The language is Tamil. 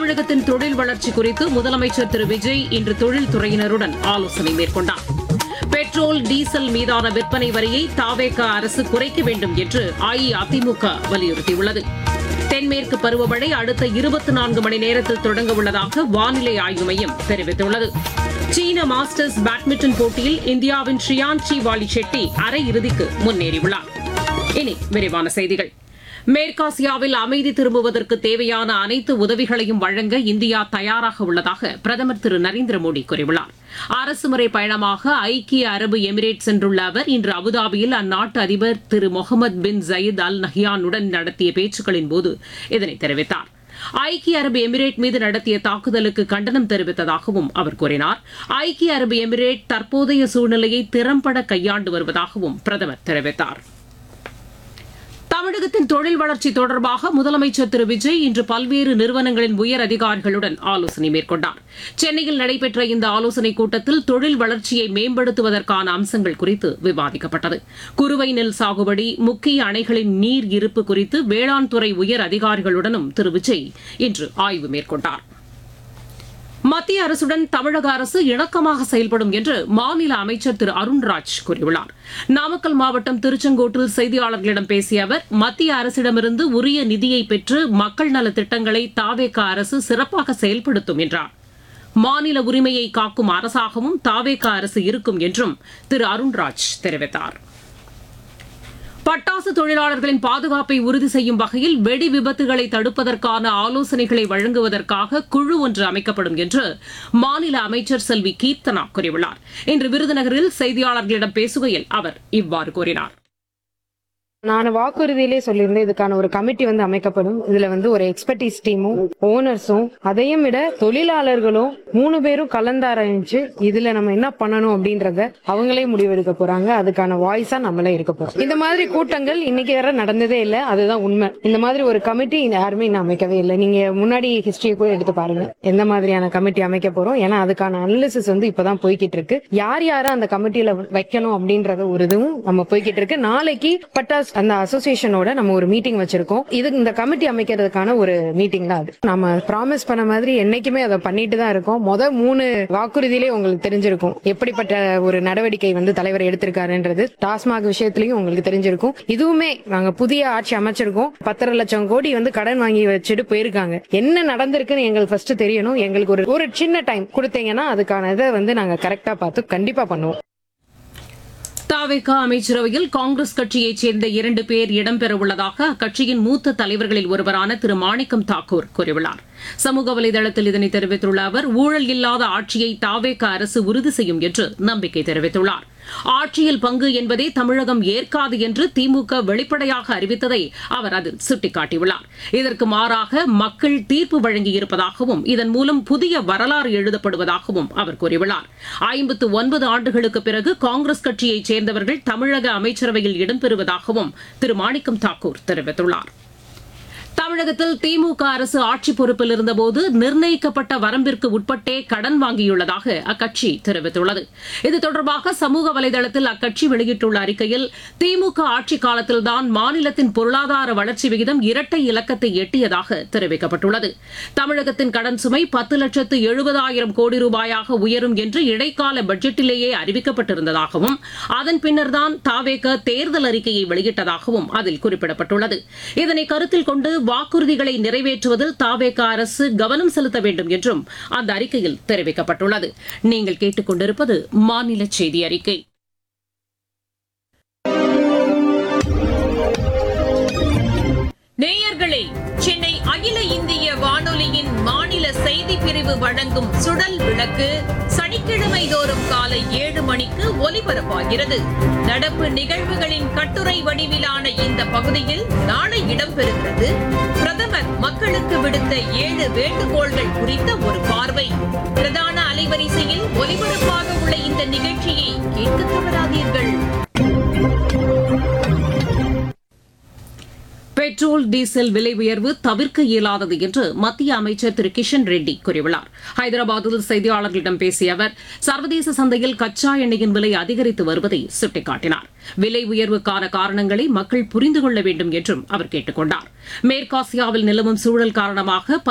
தமிழகத்தின் தொழில் வளர்ச்சி குறித்து முதலமைச்சர் திரு விஜய் இன்று தொழில்துறையினருடன் ஆலோசனை மேற்கொண்டார். பெட்ரோல், டீசல் மீதான விற்பனை வரியை தவேக அரசு குறைக்க வேண்டும் என்று அஇஅதிமுக வலியுறுத்தியுள்ளது. தென்மேற்கு பருவமழை அடுத்த 24 மணி நேரத்தில் தொடங்க உள்ளதாக வானிலை ஆய்வு மையம் தெரிவித்துள்ளது. சீன மாஸ்டர்ஸ் பேட்மிண்டன் போட்டியில் இந்தியாவின் ஷ்ரியான்ஷி வாலி ஷெட்டி அரையிறுதிக்கு முன்னேறியுள்ளார். இனி விரிவான செய்திகள். மேற்காசியாவில் அமைதி திரும்புவதற்கு தேவையான அனைத்து உதவிகளையும் வழங்க இந்தியா தயாராக உள்ளதாக பிரதமர் திரு நரேந்திர மோடி கூறியுள்ளார். அரசுமுறை பயணமாக ஐக்கிய அரபு எமிரேட் சென்றுள்ள அவர் இன்று அபுதாபியில் அந்நாட்டு அதிபர் திரு முகமது பின் ஜயீத் அல் நஹ்யானுடன் நடத்திய பேச்சுக்களின் போது இதனை தெரிவித்தார். ஐக்கிய அரபு எமிரேட் மீது நடத்திய தாக்குதலுக்கு கண்டனம் தெரிவித்ததாகவும் அவர் கூறினார். ஐக்கிய அரபு எமிரேட் தற்போதைய சூழ்நிலையை திறம்பட கையாண்டு வருவதாகவும் பிரதமர் தெரிவித்தார். தமிழகத்தின் தொழில் வளர்ச்சி தொடர்பாக முதலமைச்சர் திரு விஜய் இன்று பல்வேறு நிறுவனங்களின் உயர் அதிகாரிகளுடன் ஆலோசனை மேற்கொண்டார். சென்னையில் நடைபெற்ற இந்த ஆலோசனைக் கூட்டத்தில் தொழில் வளர்ச்சியை மேம்படுத்துவதற்கான அம்சங்கள் குறித்து விவாதிக்கப்பட்டது. குறுவை நெல் சாகுபடி, முக்கிய அணைகளின் நீர் இருப்பு குறித்து வேளாண் துறை உயர் அதிகாரிகளுடனும் திரு விஜய் இன்று ஆய்வு மேற்கொண்டார். மத்திய அரசுடன் தமிழக அரசு இணக்கமாக செயல்படும் என்று மாநில அமைச்சர் திரு அருண்ராஜ் கூறியுள்ளார். நாமக்கல் மாவட்டம் திருச்செங்கோட்டில் செய்தியாளர்களிடம் பேசிய அவர், மத்திய அரசிடமிருந்து உரிய நிதியை பெற்று மக்கள் நலத் திட்டங்களை தவேக அரசு சிறப்பாக செயல்படுத்தும் என்றார். மாநில உரிமையை காக்கும் அரசாகவும் தவேக அரசு இருக்கும் என்றும் திரு அருண்ராஜ் தெரிவித்தார். பட்டாசு தொழிலாளர்களின் பாதுகாப்பை உறுதி செய்யும் வகையில் வெடி விபத்துகளை தடுப்பதற்கான ஆலோசனைகளை வழங்குவதற்காக குழு ஒன்று அமைக்கப்படும் என்று மாநில அமைச்சர் செல்வி கீர்த்தனா கூறியுள்ளார். இன்று விருதுநகரில் செய்தியாளர்களிடம் பேசுகையில் அவர் இவ்வாறு கூறினார். நான் வாக்குறுதியிலே சொல்லியிருந்தேன், இதுக்கான ஒரு கமிட்டி அமைக்கப்படும். இதுல ஒரு எக்ஸ்பர்டீஸ் டீமும் ஓனர்ஸும் அதையும் விட தொழிலாளர்களும் 3 பேரும் கலந்தாராய்ஞ்சு இதுல நம்ம என்ன பண்ணணும் அப்படின்றத அவங்களே முடிவெடுக்க போறாங்க. அதுக்கான வாய்ஸா நம்மளே இருக்க போறோம். இந்த மாதிரி கூட்டங்கள் இன்னைக்கு வரை நடந்ததே இல்லை, அதுதான் உண்மை. இந்த மாதிரி ஒரு கமிட்டி யாருமே இன்னும் அமைக்கவே இல்லை. நீங்க முன்னாடி ஹிஸ்டரியை கூட எடுத்து பாருங்க, எந்த மாதிரியான கமிட்டி அமைக்க போறோம். ஏன்னா அதுக்கான அனாலிசிஸ் இப்பதான் போய்கிட்டு இருக்கு. யார் யாரை அந்த கமிட்டியில வைக்கணும் அப்படின்றத ஒரு இதுவும் நம்ம போய்கிட்டு இருக்கு. நாளைக்கு பட்டாஸ் அந்த அசோசியேஷனோட நம்ம ஒரு மீட்டிங் வச்சிருக்கோம். இது இந்த கமிட்டி அமைக்கிறதுக்கான ஒரு மீட்டிங் தான். அது நம்ம ப்ராமிஸ் பண்ண மாதிரி என்னைக்குமே அதை பண்ணிட்டு தான் இருக்கோம். 3 வாக்குறுதியிலே உங்களுக்கு தெரிஞ்சிருக்கும் எப்படிப்பட்ட ஒரு நடவடிக்கை தலைவர் எடுத்திருக்காருன்றது. டாஸ்மாக் விஷயத்திலையும் உங்களுக்கு தெரிஞ்சிருக்கும். இதுவுமே நாங்க புதிய ஆட்சி அமைச்சிருக்கோம். 10.5 லட்சம் கோடி கடன் வாங்கி வச்சுட்டு போயிருக்காங்க. என்ன நடந்திருக்குன்னு எங்களுக்கு ஃபர்ஸ்ட் தெரியணும். எங்களுக்கு ஒரு சின்ன டைம் கொடுத்தீங்கன்னா அதுக்கான இதை நாங்க கரெக்டா பார்த்து கண்டிப்பா பண்ணுவோம். தவேக அமைச்சரவையில் காங்கிரஸ் கட்சியைச் சேர்ந்த 2 பேர் இடம்பெறவுள்ளதாக அக்கட்சியின் மூத்த தலைவர்களில் ஒருவரான திரு மாணிக்கம் தாக்கூர் கூறியுள்ளார். சமூக வலைதளத்தில் இதனை தெரிவித்துள்ள அவர், ஊழல் இல்லாத ஆட்சியை தவேக அரசு உறுதி செய்யும் என்று நம்பிக்கை தெரிவித்துள்ளார். ஆட்சியில் பங்கு என்பதே தமிழகம் ஏற்காது என்று திமுக வெளிப்படையாக அறிவித்ததை அவர் அதில் சுட்டிக்காட்டியுள்ளார். இதற்கு மாறாக மக்கள் தீர்ப்பு வழங்கியிருப்பதாகவும் இதன் மூலம் புதிய வரலாறு எழுதப்படுவதாகவும் அவர் கூறியுள்ளார். 59 ஆண்டுகளுக்கு பிறகு காங்கிரஸ் கட்சியைச் சேர்ந்தவர்கள் தமிழக அமைச்சரவையில் இடம்பெறுவதாகவும் திரு மாணிக்கம் தாக்கூர் தெரிவித்துள்ளார். தமிழகத்தில் திமுக அரசு ஆட்சி பொறுப்பில் இருந்தபோது நிர்ணயிக்கப்பட்ட வரம்பிற்கு உட்பட்டே கடன் வாங்கியுள்ளதாக அக்கட்சி தெரிவித்துள்ளது. இது தொடர்பாக சமூக வலைதளத்தில் அக்கட்சி வெளியிட்டுள்ள அறிக்கையில், திமுக ஆட்சி காலத்தில்தான் மாநிலத்தின் பொருளாதார வளர்ச்சி விகிதம் இரட்டை இலக்கத்தை எட்டியதாக தெரிவிக்கப்பட்டுள்ளது. தமிழகத்தின் கடன் சுமை 10,70,000 கோடி ரூபாயாக உயரும் என்று இடைக்கால பட்ஜெட்டிலேயே அறிவிக்கப்பட்டிருந்ததாகவும் அதன் பின்னர்தான் தவேக தேர்தல் அறிக்கையை வெளியிட்டதாகவும் அதில் குறிப்பிடப்பட்டுள்ளது. இதனை கருத்தில் கொண்டு வாக்குறுதிகளை நிறைவேற்றுவதில் தவேக அரசு கவனம் செலுத்த வேண்டும் என்றும் அந்த அறிக்கையில் தெரிவிக்கப்பட்டுள்ளது. நீங்கள் கேட்டுக் கொண்டிருப்பது மாநில செய்தி அறிக்கை. நேயர்களே, சென்னை அகில இந்திய வானொலியின் மாநில செய்தி பிரிவு வழங்கும் சுடல் விளக்கு சனிக்கிழமை தோறும் காலை 7 மணிக்கு ஒலிபரப்பாகிறது. நடப்பு நிகழ்வுகளின் கட்டுரை வடிவிலான இந்த பகுதியில் நாளை இடம்பெறுகிறது. பிரதமர் மக்களுக்கு விடுத்த 7 வேண்டுகோள்கள் குறித்த ஒரு பார்வை. பிரதான அலைவரிசையில் ஒலிபரப்பாக உள்ள இந்த நிகழ்ச்சியை கேட்க தவறாதீர்கள். பெட்ரோல், டீசல் விலை உயர்வு தவிர்க்க இயலாதது என்று மத்திய அமைச்சர் திரு கிஷன் ரெட்டி கூறியுள்ளார். ஹைதராபாத்தில் செய்தியாளர்களிடம் பேசிய அவர், சர்வதேச சந்தையில் கச்சா எண்ணெயின் விலை அதிகரித்து வருவதை சுட்டிக்காட்டினார். விலை உயர்வுக்கான காரணங்களை மக்கள் புரிந்து கொள்ள வேண்டும் என்றும் அவர் கேட்டுக் கொண்டார். மேற்காசியாவில் நிலவும் சூழல் காரணமாக